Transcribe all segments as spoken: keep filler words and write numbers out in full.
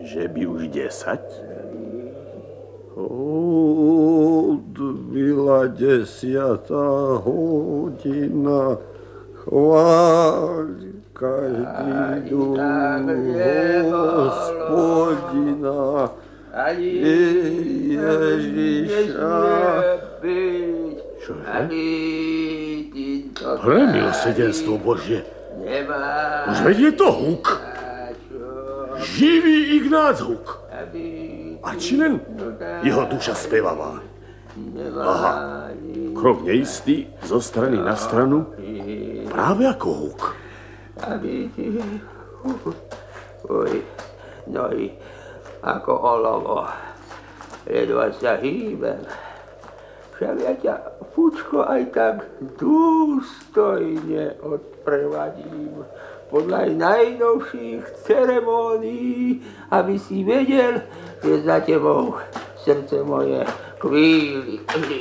že by už desať? Odbila desiatá hodina. Chváľ každý duch Hospodina. Ježiša. Čože? Premilosrdenstvo Božie. Už veď je to Huk. Živý Ignác Huk. A či len jeho duša spevavá. Aha, krok neistý zo strany na stranu, práve ako Huk. Uj, nohy ako olovo, ledva sa hýbem. Však ja ťa, Fučko, aj tak dôstojne odprevadím podľa najnovších ceremónií, aby si vedel, že za tebou srdce moje kvíli.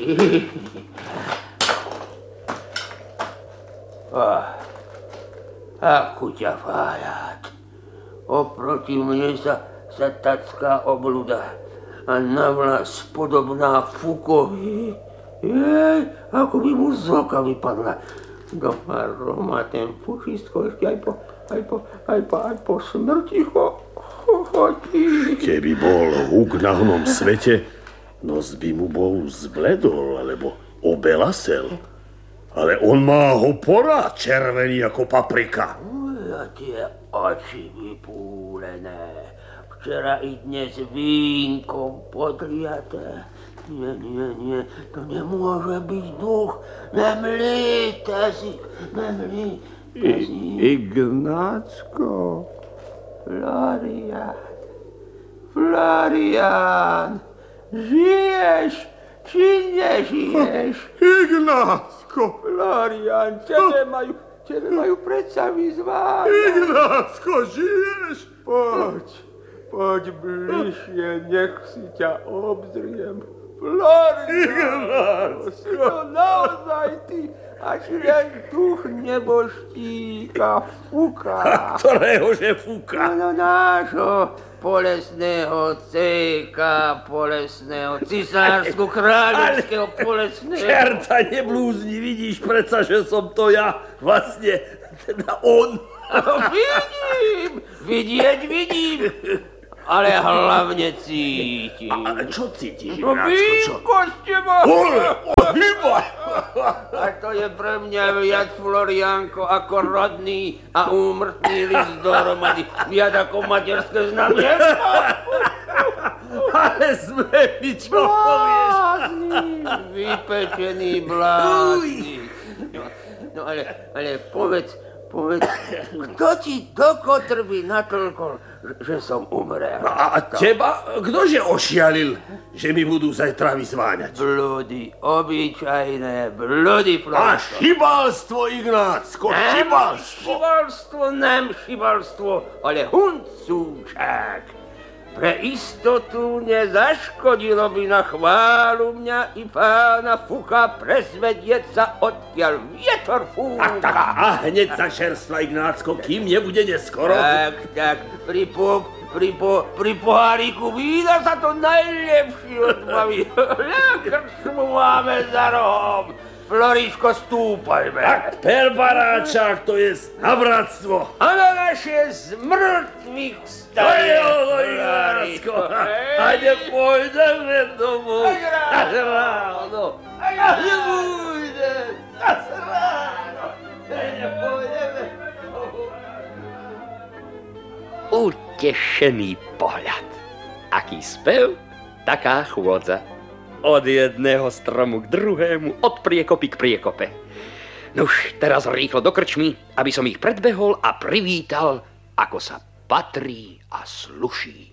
Oh, ako ťa fájať. Oproti mne sa, sa tacká obluda a na vlas podobná Fukovi. Jej, ako by mu z oka vypadla. Doma Roma ten Fučistko ešte aj po, aj po, aj po, aj po smrti cho, chochotí. Keby bol Huk na hnom svete, nos by mu bol zbledol, alebo obelasel. Ale on má ho porá červený ako paprika. A tie oči vypúlené. Včera i dnes vínkom podliaté. Nie, nie, nie, to nemôže byť duch. Nemlíte si, nemlíte si. Ignácko. Florian, Florian, žiješ, či nežiješ? Ignácko. Florian, tebe majú, tebe majú predsa vyzváť. Ignácko, žiješ? Poď, poď bližšie, nech si ťa obzriem. Florian, si to naozaj ty, až len duch neboštíka Fuka. Ktoréhože Fuka? No, no nášho polesného céka, polesného, cisársko-kráľovského polesného. Čerta neblúzni, vidíš predsa, že som to ja, vlastne, teda on. Vidím, vidieť vidím, ale hlavne cítim. A čo cítiš, No vínko z teba. Ole, ohyba! A to je pre mňa viac, Florianko, ako rodný a úmrtný list dohromady. Viac ako materské znamienko. Ale sme mi, čo povieš? Blázni, vypečený blázni. No, no ale, ale povedz, povedz, kto ti do kotrby natolkol, že som umrel? No a teba, ktože ošialil, že mi budú zajtra vyzváňať? Blúdy, obyčajné blúdy, A Florianko. šibalstvo, Ignácko, šibalstvo. Šibalstvo, nem šibalstvo, ale huncúčák. Pre istotu nezaškodilo by na chválu mňa i pána Fuka prezvedieť sa odtiaľ vietor fúka. Tak, tak, a hneď sa čerstva, Ignácko, kým nebude neskoro. Tak, tak, pri, po, pri, po, pri poháriku vína sa to najlepšie odbaví. Krčmu máme za rohom. Floričko, stúpajme. Tak, per baráčák, to je na bratstvo. A na naše zmrtvých stane. Ojoj, Ignácko, ajde pôjdeme domov. A ráno. A nebújde. A ráno. Ajde pôjdeme domov. Utešený pohľad. Aký spev, taká chôdza. Od jedného stromu k druhému, od priekopy k priekope. Nuž, teraz rýchlo do krčmy, aby som ich predbehol a privítal, ako sa patrí a sluší.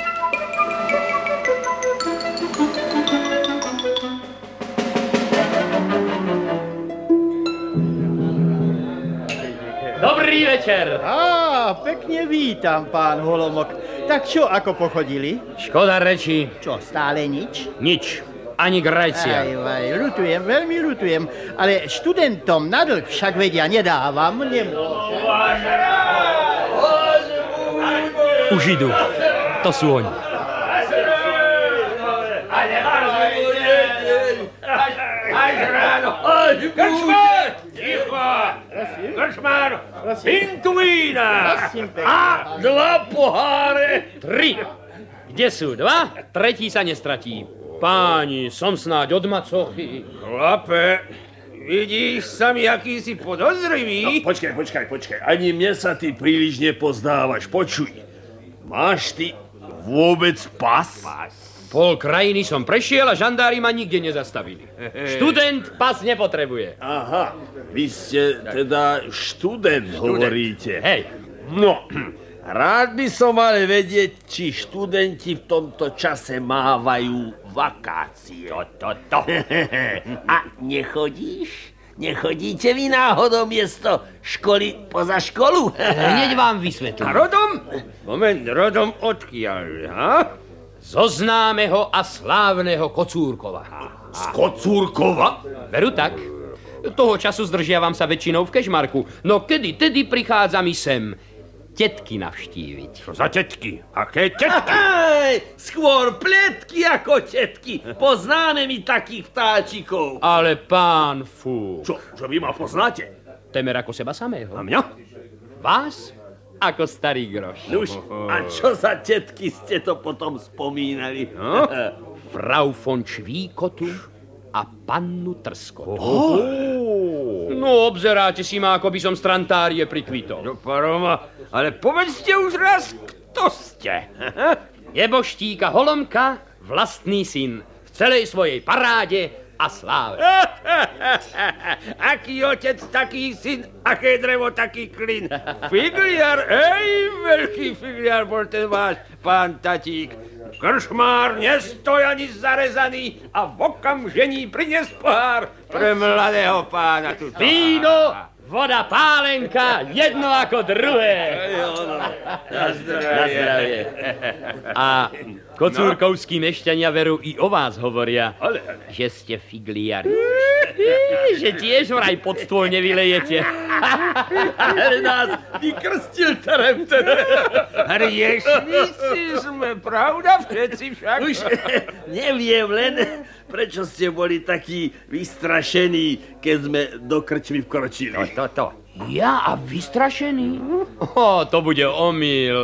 Dobrý večer. Á, pekne vítam, pán Holomok. Tak čo, ako pochodili? Škoda reči. Čo, stále nič? Nič. Ani Grécia. Aj, aj, ľutujem, veľmi ľutujem, ale študentom na dlh však vedia nedávam, nemôžem. Už idú. To sú oni. Až ráno. Krčmár! Ticho! Krčmár! Pintu vína! A dva poháre! Tri. Kde sú dva? Tretí sa nestratí. Páni, som snáď od macochy. Chlape, vidíš sa mi, aký si podozrivý? No, počkaj, počkaj, počkaj. Ani mne sa ty príliš nepozdávaš. Počuj, máš ty vôbec pas? Pas. Pol krajiny som prešiel a žandári ma nikde nezastavili. Študent pas nepotrebuje. Aha, vy ste teda študent, hovoríte. Hej. No, rád by som ale vedieť, či študenti v tomto čase mávajú vakácie. To, to, to. A nechodíš? Nechodíte vy náhodou miesto školy poza školu? Hneď vám vysvetlím. A rodom? Moment, rodom odkiaľ, ha? Zo známeho a slávneho Kocúrkova. Z Kocúrkova? Veru tak. Toho času zdržiavam sa väčšinou v Kežmarku, no kedy tedy prichádza mi sem tetky navštíviť. Čo za tetky? Aké tetky? Aj, skôr pletky ako tetky. Poznáme mi takých vtáčikov. Ale pán fú. Čo, čo vy ma poznáte? Temer ako seba samého. A mňa? Vás ako starý groš. Nuž, a čo za tetky ste to potom spomínali? No? Frau von Švíkotu a pannu Trskotu. Oh. No, obzeráte si ma, ako by som strantárie prikvitol. No, paroma, ale povedzte už raz, kto ste? Jeboštíka Holomka, vlastný syn, v celej svojej paráde a sláve. Aký otec, taký syn, aké drevo, taký klin. Figliar, ej, veľký figliar bol ten váš pán tatík. Krčmár nestoj ani zarezaný a v okamžení prinies pohár pre mladého pána. Tu. Víno, voda, pálenka, jedno ako druhé. Na zdravie. Na zdravie. A kocúrkovskí mešťania veru i o vás hovoria, že ste figliari. Že tiež vraj pod stôl nevylejete. Ale nás vykrstil teremten. Hriešnici sme, pravda? Všetci však. Už neviem len, prečo ste boli takí vystrašení, keď sme do krčmy vkročili. To, to. Ja a vystrašený? O, to bude omyl.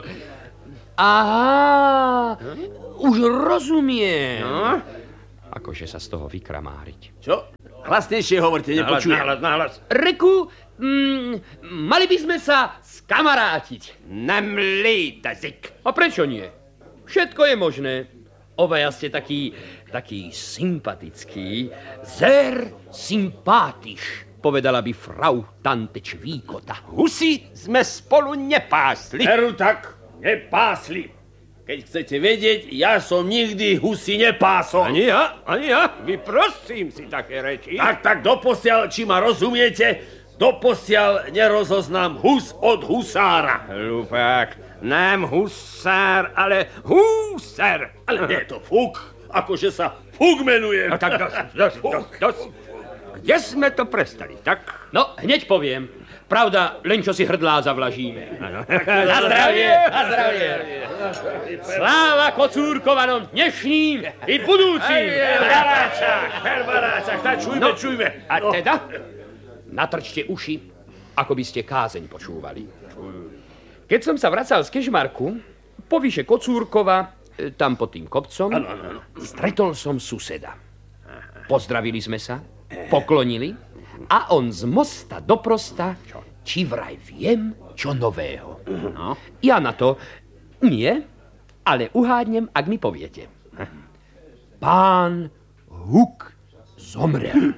Aha, už rozumiem. No? Akože sa z toho vykramáriť. Čo? Hlasnejšie hovorte, nepočujem. Nahlas, nahlas. Reku, mm, mali by sme sa skamarátiť. Nemlý, tazik. A prečo nie? Všetko je možné. Obaja ste taký, taký sympatický. Sehr sympátisch, povedala by frau tante Čvíkota. Husy sme spolu nepásli. Veru tak, nepásli. Keď chcete vedieť, ja som nikdy husy nepásol. Ani ja, ani ja. Vyprosím si také reči. Tak, tak, doposiaľ, či ma rozumiete, doposiaľ nerozoznám hus od husára. Hlupák, nám husár, ale húser. Ale nie je to fuk, akože sa fuk menuje. No tak dosť, dosť, dosť, dosť. Kde sme to prestali, tak? No, hneď poviem. Pravda, len čo si hrdlá zavlažíme. Na zdravie, na zdravie. Sláva Kocúrkovanom dnešným i budúcim. Baráčak, baráčak, tak čujme, No, čujme. A teda? Natrčte uši, ako by ste kázeň počúvali. Keď som sa vracal z Kežmarku, po výše Kocúrkova, e, tam pod tým kopcom, Áno, áno, áno. stretol som suseda. Pozdravili sme sa, poklonili a on z mosta do prosta, či vraj viem, čo nového. No. Ja na to, nie, ale uhádnem, ak mi poviete. Pán Huk zomrel.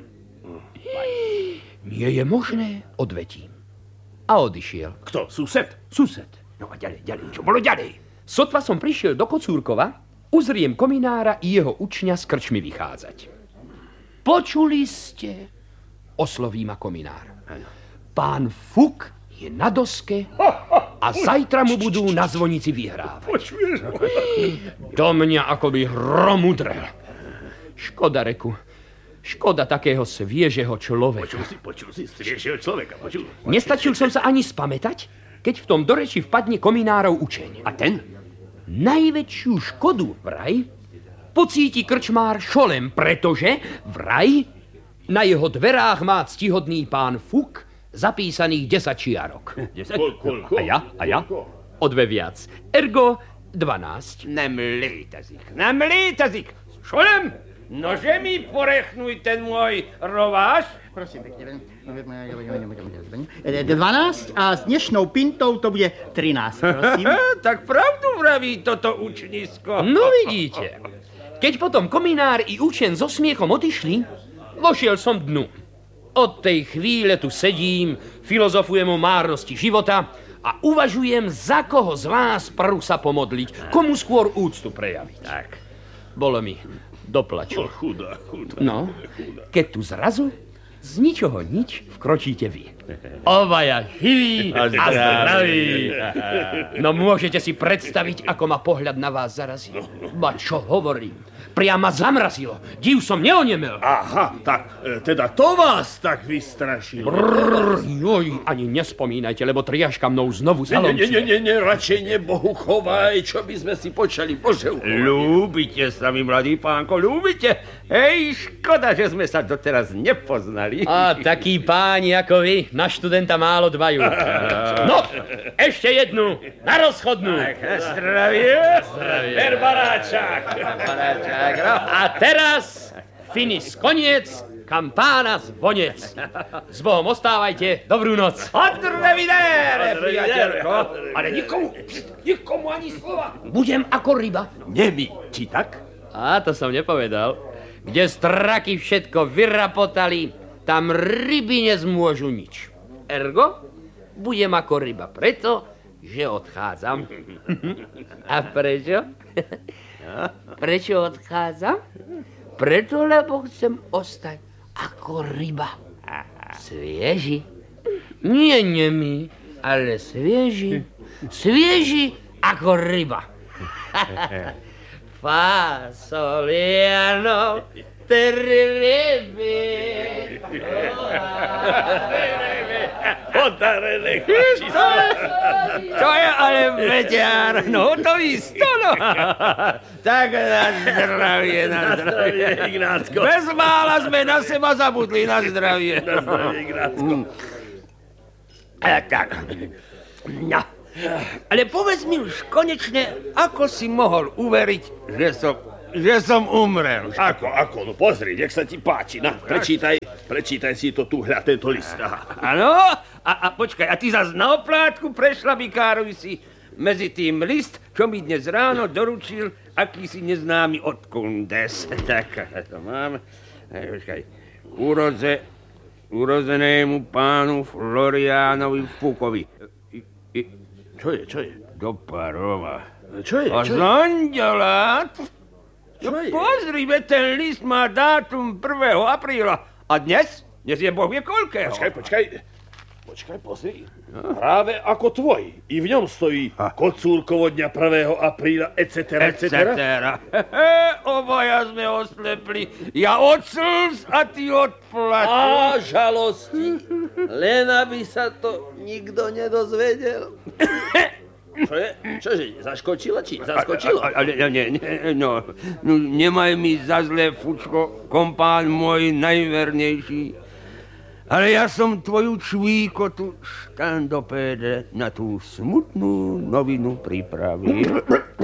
Nie je možné, odvetím. A odišiel. Kto? Sused? Sused. No a ďalej, ďalej, čo bolo ďalej? Sotva som prišiel do Kocúrkova, uzriem kominára i jeho učňa z krčmy vychádzať. Počuli ste? Osloví ma kominár. Pán Fuk je na doske a zajtra mu budú na zvonici vyhrávať. Počuješ? Do mňa akoby hrom udrel. Škoda, reku. Škoda takého sviežeho človeka. Počul si, počul si, sviežieho človeka, počul. Nestačil som sa ani spamätať, keď v tom doreči vpadne kominárov učeň. A ten? najväčšiu škodu vraj pocíti krčmár Šolem, pretože vraj na jeho dverách má ctihodný pán Fuk zapísaných desať čiarok. A ja? A ja? O dve viac. Ergo dvanásť. Nem létezik, nem létezik. Šolem, nože mi porechnuj ten môj rováš. Prosím pekne. dvanásť a s dnešnou pintou to bude trinásť, prosím. Tak pravdu vraví toto učnisko. No vidíte. Keď potom kominár i učen so smiechom odišli, vošiel som dnu. Od tej chvíle tu sedím, filozofujem o márnosti života a uvažujem, za koho z vás prv sa pomodliť, komu skôr úctu prejaviť. Tak, bolo mi do plaču. Chudá, chudá. No, keď tu zrazu z ničoho nič vkročíte vy. Obaja živí a zdraví. No môžete si predstaviť, ako ma pohľad na vás zarazí. Ba čo hovorím? Priama zamrazilo. Div som neonemel. Aha, tak e, teda to vás tak vystrašilo. Brrr, joj, ani nespomínajte, lebo triaška mnou znovu zalomčuje. Nie, nie, nie, nie, radšej nebohu chovaj, čo by sme si počali, Bože uchovať. Ľúbite sa mi, mladý pánko, ľúbite? Hej, škoda, že sme sa doteraz nepoznali. A takí páni ako vy na študenta málo dbajú. No, ešte jednu, na rozchodnú. Zdravie. Zdravie. Per baráčák. Baráčák, no. A teraz finis koniec, kampána zvonec. S Bohom ostávajte, dobrú noc. Odrevidere, priateľko. Ale nikomu, nikomu ani slova. Budem ako ryba. Nemi, či tak? A to som nepovedal. Kde straky všetko vyrapotali, tam ryby nezmôžu nič. Ergo, budem ako ryba preto, že odchádzam. A prečo? Prečo odchádzam? Preto, lebo chcem ostať ako ryba. Svieži. Nie nemý, ale svieži. Svieži ako ryba. Fasoliano, terribile. Podarené To je ale veďar, no to isto, no. Tak na zdravie, na zdravie. Ignácko. Bez mála sme na seba zabudli, na zdravie. Na zdravie, Ignácko. A tak, no. Ale povedz mi už konečne, ako si mohol uveriť, že som, že som umrel. Ako, ako, no pozri, nech sa ti páči. Na, prečítaj, prečítaj si to tu, hľa, tento list. Áno, a, a počkaj, a ty zas na oplátku prešla Bikárovi si medzi tým list, čo mi dnes ráno doručil akýsi neznámy odkundes. Tak, to mám. Počkaj, urodze, urozenému pánu Floriánovi Fukovi. I, i, Čo je, čo je? do Parova. Čo je, A čo z je? Andela? Čo je? Pozri, veď ten list má dátum prvého apríla. A dnes? Dnes je boh vie koľkého. Počkaj, počkaj. Počkaj, pozri. Práve ako tvoj. I v ňom stojí Kocúrkovo dňa prvého apríla, et cetera, et cetera. Etcetera. Obaja sme oslepli. Ja od slz a ty od plaču. A žalosti. Len aby sa to nikto nedozvedel. Čo je? Čože? Zaškočilo či? Zaskočilo? Ale nie, nie, no, no, nemaj mi za zlé, Fučko, kompán môj najvernejší. Ale ja som tvoju čvíkotu štandopéde na tú smutnú novinu pripravil.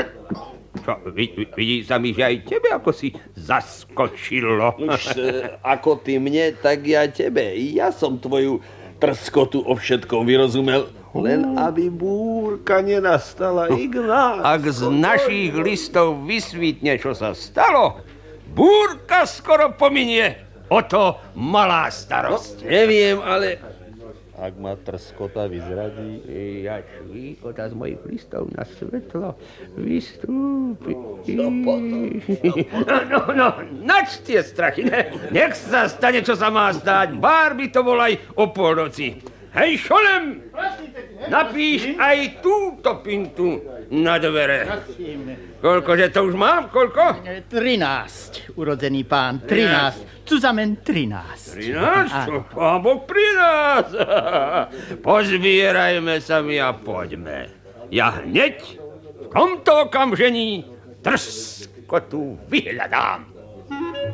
Čo, vid, vidí sa mi, že aj tebe ako si zaskočilo. Už e, ako ty mne, tak ja tebe. Ja som tvoju trskotu o všetkom vyrozumel. Len aby búrka nenastala, Ignác. Ak z našich listov vysvítne, čo sa stalo, búrka skoro pominie. O to malá starosť. No, neviem, ale ak ma trskota vyzradí... Ja čvíkota z mojich listov na svetlo vystúpi. No potom, No, no, no, nač tie strachy. Ne, nech sa stane, čo sa má stáť. Bár by to bol aj o polnoci. Hej, Šolem, napíš aj túto pintu na dvere. Koľkože to už mám? Koľko? Trinásť, urodzený pán, trinásť. Cuzamen trinásť. Trinásť? Čo pán Boh pri nás? Pozbierajme sa mi a poďme. Ja hneď v tomto okamžení trskotu vyhľadám.